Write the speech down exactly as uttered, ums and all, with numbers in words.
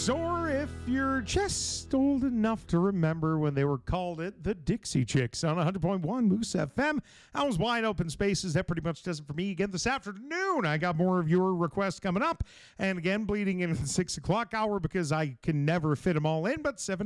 Chicks, or if you're just old enough to remember when they were called it the Dixie Chicks on one hundred point one Moose F M. That was Wide Open Spaces. That pretty much does it for me. Again, this afternoon, I got more of your requests coming up. And again, bleeding into the six o'clock hour because I can never fit them all in, but seven